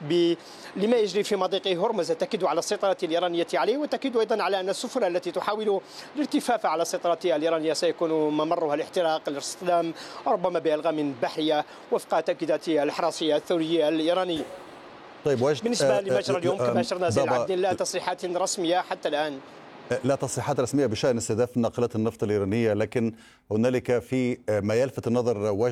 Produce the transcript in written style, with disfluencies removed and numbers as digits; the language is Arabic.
لما يجري في مضيق هرمز، تأكد على السيطرة الإيرانية عليه، وتأكد أيضا على أن السفن التي تحاول الارتفاف على السيطرة الإيرانية سيكون ممرها الاحتراق لاصطدام ربما بألغام بحرية وفق تأكيدات الحراسية الثورية الإيراني. طيب بالنسبة لمجرى اليوم كما أشرنا زين العابدين لا تصريحات رسمية حتى الآن. لا تصريحات رسمية بشأن استهداف ناقلات النفط الإيرانية، لكن هنالك في ما يلفت النظر